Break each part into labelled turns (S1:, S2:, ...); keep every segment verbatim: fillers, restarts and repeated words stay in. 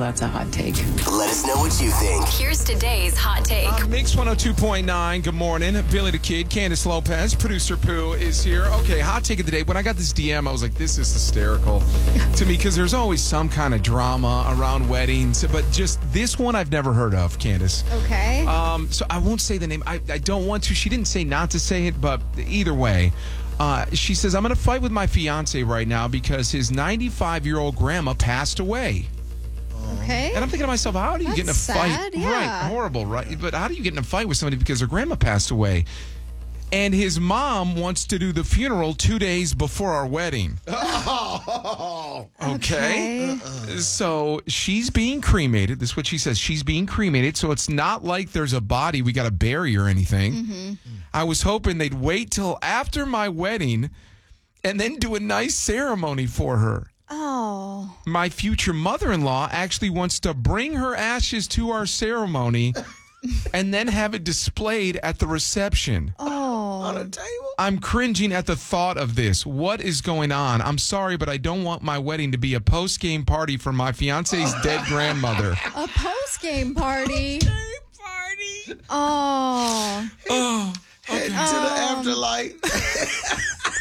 S1: that's a hot take.
S2: Let us know what you think.
S3: Here's today's hot take.
S4: Uh, Mix one oh two point nine. Good morning. Billy the Kid, Candace Lopez, producer Pooh is here. Okay, hot take of the day. When I got this D M, I was like, this is hysterical to me because there's always some kind of drama around weddings. But just this one I've never heard of, Candace.
S5: Okay.
S4: Um, so I won't say the name. I, I don't want to. She didn't say not to say it, but either way. Uh, she says, I'm going to fight with my fiance right now because his ninety-five-year-old grandma passed away.
S5: Okay.
S4: And I'm thinking to myself, how do you
S5: That's
S4: get in a
S5: sad,
S4: fight?
S5: yeah.
S4: Right, horrible, right? But how do you get in a fight with somebody because their grandma passed away? And his mom wants to do the funeral two days before our wedding.
S5: Okay.
S4: Okay. So she's being cremated. This is what she says. She's being cremated. So it's not like there's a body we got to bury or anything.
S5: Mm-hmm.
S4: I was hoping they'd wait till after my wedding and then do a nice ceremony for her.
S5: Oh.
S4: My future mother-in-law actually wants to bring her ashes to our ceremony and then have it displayed at the reception.
S5: Oh.
S6: On a table?
S4: I'm cringing at the thought of this. What is going on? I'm sorry, but I don't want my wedding to be a post-game party for my fiance's dead grandmother.
S5: A post-game party.
S6: Party.
S5: Oh.
S4: Oh,
S6: Head to the
S5: Um,
S6: afterlife.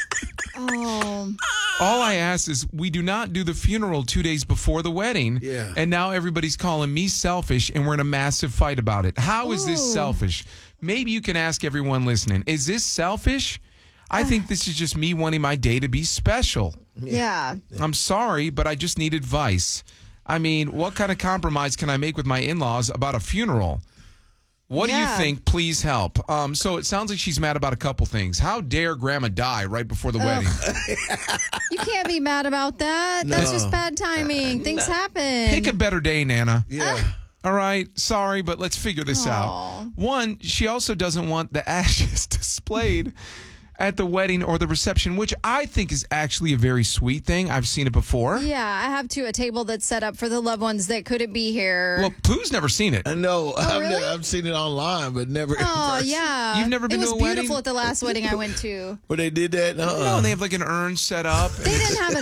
S5: Oh.
S4: all I ask is we do not do the funeral two days before the wedding.
S6: Yeah.
S4: And now everybody's calling me selfish, and we're in a massive fight about it. How is this
S5: Ooh.
S4: selfish? Maybe you can ask everyone listening. Is this selfish? I think this is just me wanting my day to be special.
S5: Yeah.
S4: I'm sorry, but I just need advice. I mean, what kind of compromise can I make with my in-laws about a funeral? What do you
S5: Yeah.
S4: think? Please help. Um, so it sounds like she's mad about a couple things. How dare Grandma die right before the wedding?
S5: You can't be mad about that. That's
S6: No.
S5: just bad timing. Things happen.
S4: Pick a better day, Nana.
S6: Yeah.
S4: All right, sorry, but let's figure this
S5: Aw.
S4: out. One, she also doesn't want the ashes displayed at the wedding or the reception, which I think is actually a very sweet thing. I've seen it before.
S5: Yeah, I have too a table that's set up for the loved ones that couldn't be here.
S4: Well, Pooh's never seen it.
S6: I know. I've,
S5: Oh, really?
S6: never, I've seen it online, but never in
S5: Oh,
S6: person.
S5: yeah.
S4: You've never been
S5: it was
S4: to a wedding?
S5: beautiful at the last wedding I went to.
S6: Where they did that? Uh-uh.
S4: No, and they have like an urn set up.
S5: They didn't have an